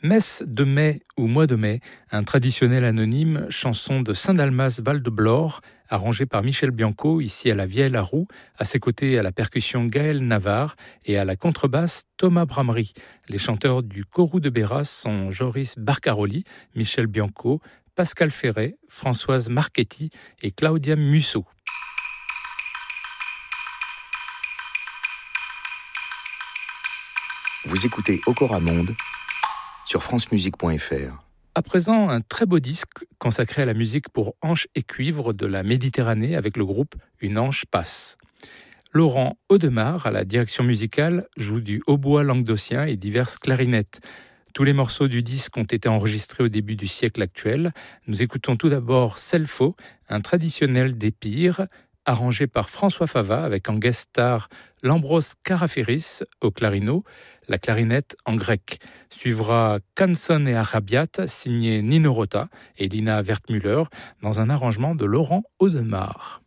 Messe de mai ou mois de mai, un traditionnel anonyme, chanson de Saint-Dalmas Val-de-Blore, arrangée par Michel Bianco, ici à la Vieille-Laroux, à ses côtés à la percussion Gaël Navarre et à la contrebasse Thomas Bramery. Les chanteurs du Corou de Béras sont Joris Barcaroli, Michel Bianco, Pascal Ferret, Françoise Marchetti et Claudia Musso. Vous écoutez Okora Monde sur francemusique.fr. À présent, un très beau disque consacré à la musique pour hanches et cuivre de la Méditerranée avec le groupe Une hanche passe. Laurent Audemars, à la direction musicale, joue du hautbois languedocien et diverses clarinettes. Tous les morceaux du disque ont été enregistrés au début du siècle actuel. Nous écoutons tout d'abord Selfo, un traditionnel d'Épire, arrangé par François Fava avec en guest star Lambros Karaferis au clarino, la clarinette en grec. Suivra Canson et Arabiat, signé Nino Rota et Lina Wertmüller, dans un arrangement de Laurent Audemars.